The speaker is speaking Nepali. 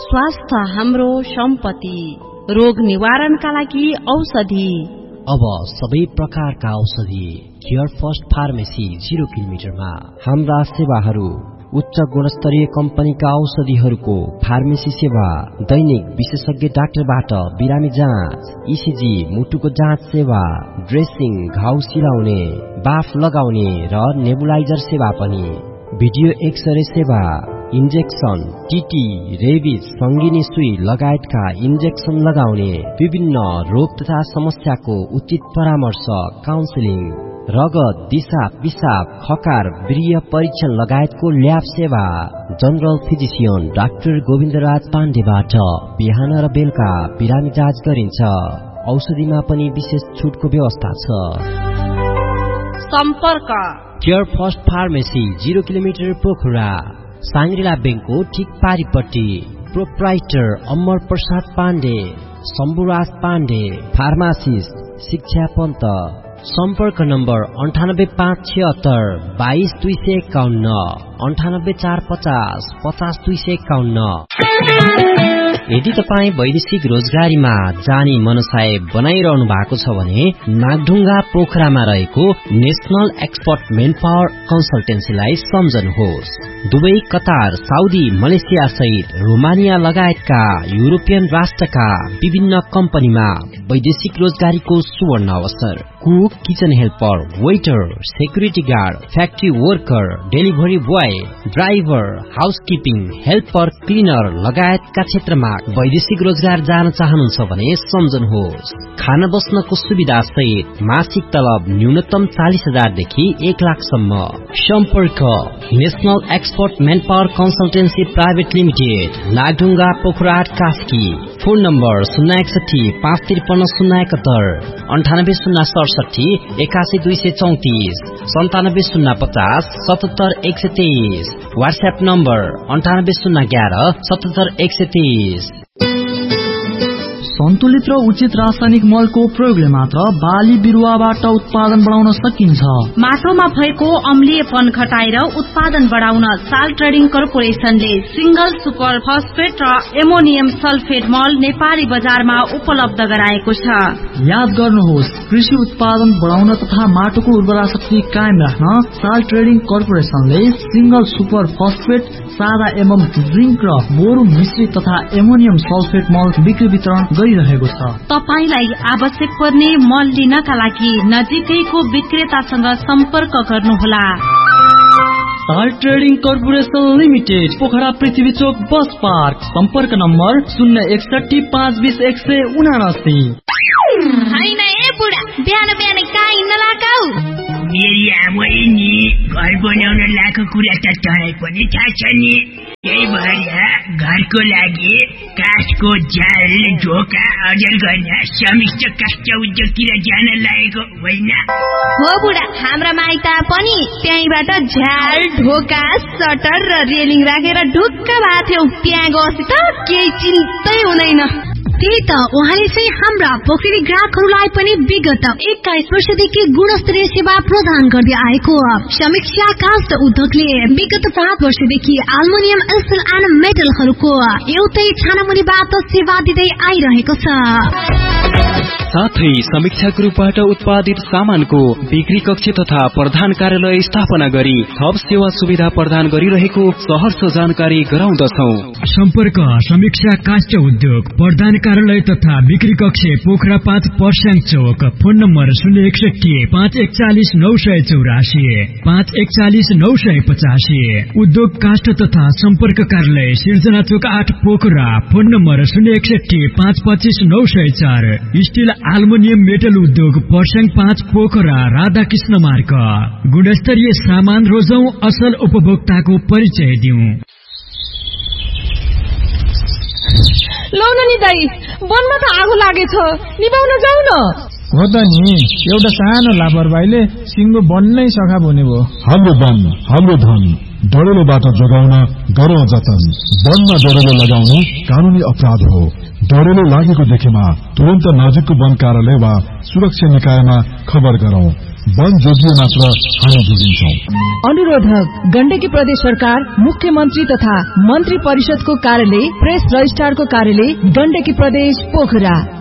स्वास्थ्य हाम्रो सम्पत्ति, रोग निवारणका लागि औषधि। अब सबै प्रकारका औषधि केयर फर्स्ट फार्मेसी 0 किलोमिटरमा। हाम्रा सेवाहरू उच्च गुणस्तरीय कम्पनीका औषधिहरूको फार्मेसी सेवा, दैनिक विशेषज्ञ डाक्टरबाट बिरामी जाँच, इसिजी, मुटुको जाँच सेवा, ड्रेसिङ, घाउ सिलाउने, बाफ लगाउने र नेबुलाइजर सेवा पनि, भिडियो एक्सरे सेवा, इन्जेक्सन, टिटी, रेबिज, सङ्गिनी सुई लगायतका इन्जेक्सन लगाउने, विभिन्न रोग तथा समस्याको उचित परामर्श, काउन्सिलिङ, रगत, दिशा, पिसाब, खकार, वीर्य परीक्षण लगायतको ल्याब सेवा। जनरल फिजिसियन डाक्टर गोविन्दराज पाण्डेबाट बिहान र बेलुका बिरामी जाँच गरिन्छ। औषधिमा पनि विशेष छुटको व्यवस्था छ। सम्पर्क care first pharmacy 0 kilometre Pokhara, Shangri-La बेङ्कको ठीक पारिपट्टि। प्रोप्राइटर अमर प्रसाद पाण्डे, शम्भुराज पाण्डे, फार्मासिस्ट शिक्षा पन्त। सम्पर्क नम्बर 98576 22251, 98450 50251। यदि तपाईँ वैदेशिक रोजगारीमा जाने मनसाय बनाइरहनु भएको छ भने नागढुङ्गा पोखरामा रहेको national expert main power कन्सल्टेन्सीलाई सम्झनुहोस्। Dubai, Qatar, Saudi, Malaysia सहित रोमानिया लगायतका युरोपियन राष्ट्रका विभिन्न कम्पनीमा वैदेशिक रोजगारीको सुवर्ण अवसर। Cook, kitchen helper, waiter, security guard, factory worker, delivery boy, driver, housekeeping, helper, cleaner लगायतका क्षेत्रमा वैदेशिक रोजगार जान चाहनुहुन्छ भने सम्झनुहोस्। खाना बस्नको सुविधा सहित मासिक तलब न्यूनतम 40,000 देखि 1 लाखसम्म। सम्पर्क national expert main power consultancy private limited, Nagdhunga, Pokhara, Kaski. Phone number 061 553 071, 98 067 81234, 97 050 77 123। WhatsApp number 98 011 77 123। सन्तुलित र उचित रासायनिक मलको प्रयोगले मात्र बाली बिरुवाबाट उत्पादन बढाउन सकिन्छ। माटोमा भएको अम्लीयपन घटाएर उत्पादन बढाउन साल ट्रेडिङ कर्पोरेशनले सिंगल सुपर फस्फेट र एमोनियम सल्फेट मल नेपाली बजारमा उपलब्ध गराएको छ। याद गर्नुहोस्, कृषि उत्पादन बढाउन तथा माटोको उर्वरा शक्ति कायम राख्न साल ट्रेडिङ कर्पोरेशनले सिंगल सुपर फस्फेट, सादा एवं जिंक र बोरो मिश्रित तथा एमोनियम सल्फेट मल बिक्री वितरण गरिरहेको छ। तपाईलाई आवश्यक पर्ने मल लिनका लागि नजिकैको विक्रेतासँग सम्पर्क गर्नुहोला। साल ट्रेडिङ कर्पोरेशन लिमिटेड, पोखरा पृथ्वी चोक बस पार्क। सम्पर्क नम्बर 061 520 179। हैन ए बुढा, बिहान बिहान कहाँ हिँड्न लागाउ? मेरी आमै नि घर बनाउन लाको कुरा त तँलाई पनि थाहा छ नि। त्यही भएर घरको लागि काठको जाल, ढोका अर्जन गर्न समिष्ट काष्ठ उद्योगतिर जान लागेको होइन? हो बुढा, हाम्रा माइता पनि त्यहीबाट झाल, ढोका, सटर र रेलिङ राखेर ढुक्क भएको थियौ। त्यहाँ गएपछि त केही चिन्तै हुँदैन। त्यही त उहाँले चाहिँ हाम्रा पोखरी ग्राहकहरूलाई पनि विगत 21 वर्षदेखि गुणस्तरीय सेवा प्रदान गर्दै आएको समीक्षा काष्ठ उद्योगले विगत 5 वर्षदेखि एल्युमिनियम, स्टिल एन्ड मेटलहरूको एउटै छानामुनिबाट सेवा दिँदै आइरहेको छ। साथै समीक्षा ग्रुपबाट उत्पादित सामानको बिक्री कक्ष तथा प्रधान कार्यालय स्थापना गरी थप सेवा सुविधा प्रदान गरिरहेको सहर्ष जानकारी गराउँदछौं। सम्पर्क समीक्षा काष्ठ उद्योग, प्रधान कार्यालय तथा बिक्री कक्ष, पोखरा 5 पर्स्याङ चौक। Phone number 061 541 984, 541 985। उद्योग काष्ठ तथा सम्पर्क कार्यालय सिर्जना चौक 8 Pokhara. Phone number 061 525 904। Still aluminium metal उद्योग पर्स्याङ 5 पोखरा, राधाकृष्ण मार्ग। गुणस्तरीय सामान रोजौं, असल उपभोक्ताको परिचय दिउँ। लौ न नि दाइ, वनमा त आगो लागेछ, निभाउन जाऊ न। हो त नि, एउटा सानो लापरवाहीले सिंगो बन्नै सखा बन्ने भयो। हाम्रो वन, हाम्रो धन, डढेलोबाट जोगाउन गरौँ जतन। वनमा डढेलो लगाउनु कानूनी अपराध हो। डढेलो लागेको देखेमा तुरन्त नजिकको वन कार्यालय वा सुरक्षा निकायमा खबर गरौं। वन जोगिए मात्र हामी जोगिन्छौं। अनुरोधक गण्डकी प्रदेश सरकार, मुख्यमन्त्री तथा मन्त्री परिषदको कार्यालय, प्रेस रजिस्ट्रारको कार्यालय, गण्डकी प्रदेश पोखरा।